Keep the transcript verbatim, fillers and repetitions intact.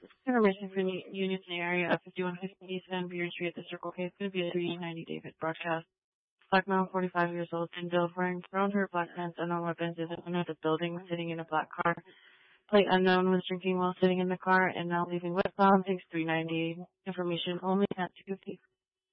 Information for the units in the area of fifty-one fifty East Van Buren Street at the Circle K. It's going to be a three ninety David broadcast. Black male, forty-five years old, in Bill, wearing brown hair, black pants, unknown weapons, is in front of the building, sitting in a black car. Plate unknown, was drinking while sitting in the car and now leaving westbound. Takes three ninety. Information only at two fifty.